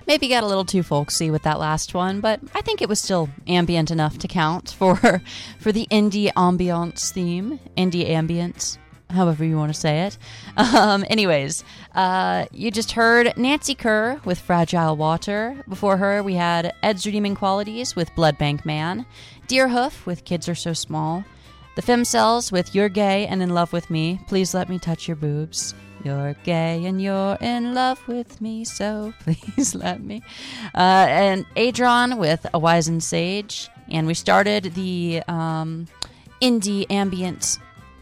Maybe got a little too folksy with that last one, but I think it was still ambient enough to count for the indie ambiance theme, indie ambient, however you want to say it. Anyways, you just heard Nancy Kerr with Fragile Water. Before her, we had Ed's Redeeming Qualities with Blood Bank Man, Deerhoof with Kids Are So Small, The Femcells with You're Gay and In Love With Me, Please Let Me Touch Your Boobs. You're gay and you're in love with me, so please let me. And Adron with A Wizened Sage. And we started the indie ambient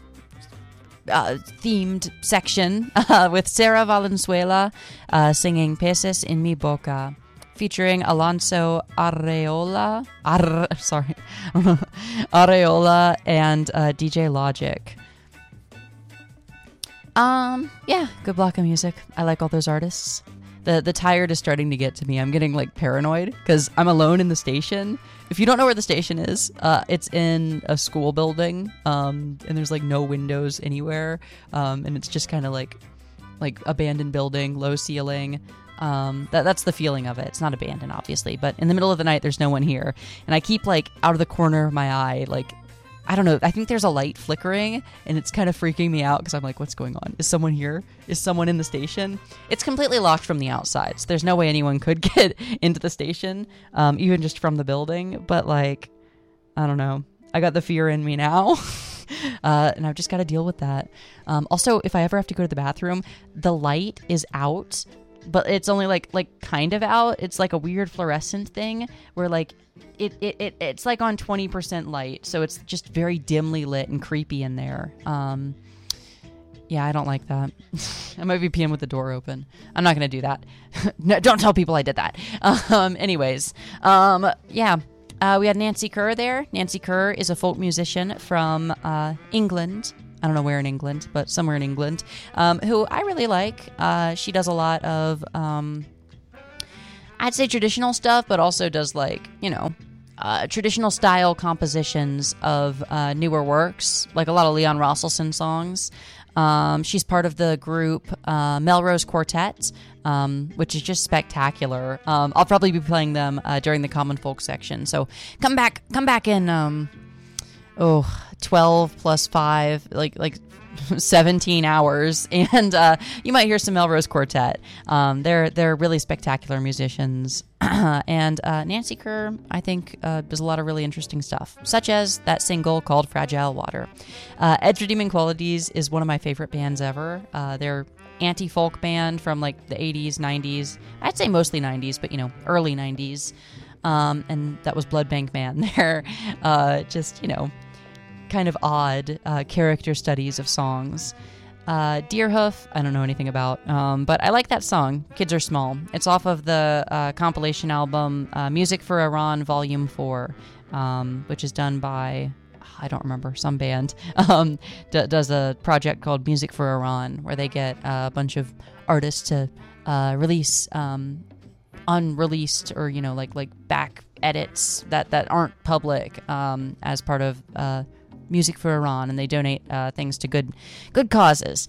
themed section with Sarah Valenzuela singing Peces en mi boca, featuring Alonso Areola, Areola and DJ Logic. Yeah, good block of music. I like all those artists. The tired is starting to get to me. I'm getting like paranoid because I'm alone in the station. If you don't know where the station is, it's in a school building, and there's like no windows anywhere, and it's just kind of like abandoned building, low ceiling. That's the feeling of it. It's not abandoned, obviously, but in the middle of the night, there's no one here, and I keep like out of the corner of my eye, like, I don't know. I think there's a light flickering, and it's kind of freaking me out because I'm like, what's going on? Is someone here? Is someone in the station? It's completely locked from the outside, so there's no way anyone could get into the station, even just from the building. But, like, I don't know. I got the fear in me now, and I've just got to deal with that. Also, if I ever have to go to the bathroom, the light is out, but it's only, like kind of out. It's like a weird fluorescent thing where, like, it's like on 20% light, so it's just very dimly lit and creepy in there. Yeah, I don't like that. I might be peeing with the door open. I'm not gonna do that. No, don't tell people I did that. Anyways, yeah, we had Nancy Kerr there. Nancy Kerr is a folk musician from England. I don't know where in England, but somewhere in England, who I really like. She does a lot of I'd say traditional stuff, but also does, like, you know, traditional style compositions of newer works, like a lot of Leon Rosselson songs. She's part of the group Melrose Quartet, which is just spectacular. I'll probably be playing them during the Common Folk section. So come back in 12 plus 5, like 17 hours, and you might hear some Melrose Quartet. They're really spectacular musicians, and Nancy Kerr, I think, does a lot of really interesting stuff, such as that single called Fragile Water. Ed's Redeeming Qualities is one of my favorite bands ever. They're anti-folk band from like the 80s, 90s. I'd say mostly 90s, but, you know, early 90s. And that was Blood Bank Man. They're just, you know, kind of odd character studies of songs. Deerhoof, I don't know anything about, but I like that song, Kids Are Small. It's off of the compilation album Music for Iran Volume 4, which is done by, I don't remember, some band. Does a project called Music for Iran, where they get a bunch of artists to release unreleased, or, you know, like back edits that aren't public, as part of Music for Iran, and they donate things to good causes.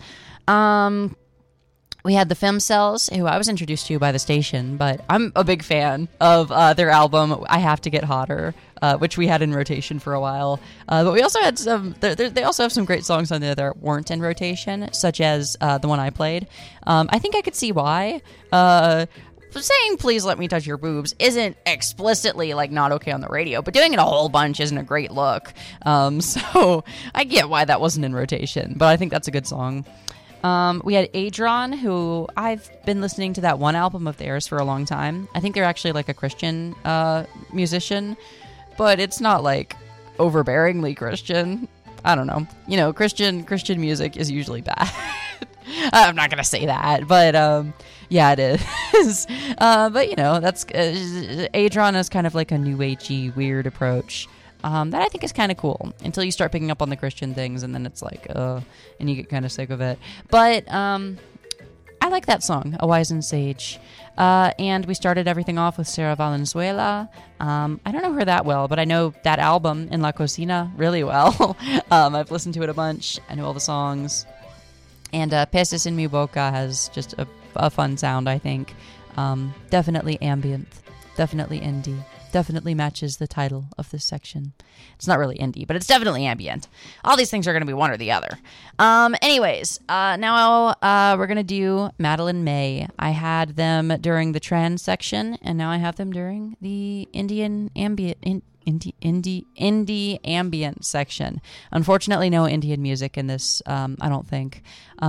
We had the Femcells, who I was introduced to by the station, but I'm a big fan of their album I Have to Get Hotter, which we had in rotation for a while. But we also had some, they also have some great songs on there that weren't in rotation, such as the one I played. I think I could see why. Saying "please let me touch your boobs" isn't explicitly, like, not okay on the radio, but doing it a whole bunch isn't a great look. So I get why that wasn't in rotation, but I think that's a good song. We had Adron, who I've been listening to that one album of theirs for a long time. I think they're actually like a Christian musician, but it's not like overbearingly Christian. I don't know. You know, Christian music is usually bad. I'm not gonna say that, but yeah, it is. But, you know, that's Adron is kind of like a new agey weird approach that I think is kind of cool until you start picking up on the Christian things, and then it's like, and you get kind of sick of it. But I like that song, A Wizened Sage. And we started everything off with Sarah Valenzuela. I don't know her that well, but I know that album, In La Cocina, really well. I've listened to it a bunch. I know all the songs. And Peces en mi boca has just a fun sound, I think. Definitely ambient, definitely indie, definitely matches the title of this section. It's not really indie, but it's definitely ambient. All these things are going to be one or the other. Anyways, now we're going to do Madeline May. I had them during the trans section, and now I have them during the Indian ambient... Indie ambient section. Unfortunately, no Indian music in this, I don't think.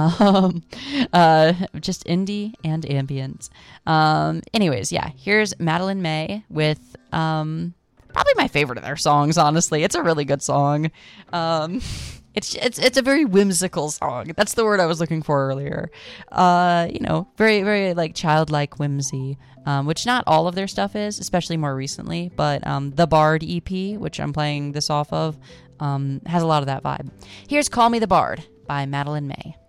Just indie and ambient. Anyways, yeah, here's Madeline May with probably my favorite of their songs, honestly. It's a really good song. It's a very whimsical song. That's the word I was looking for earlier. Very, very like childlike whimsy, which not all of their stuff is, especially more recently. But the Bard EP, which I'm playing this off of, has a lot of that vibe. Here's Call Me the Bard by Madeline May.